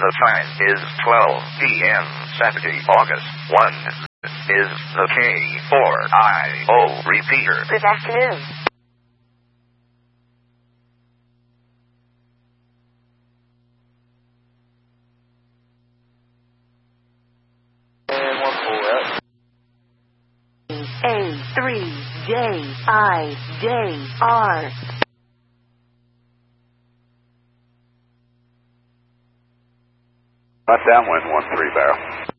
The time is 12 p.m. Saturday, August 1. Is the K4IO repeater. Good afternoon. A3JIJR. Not downwind 13 barrel.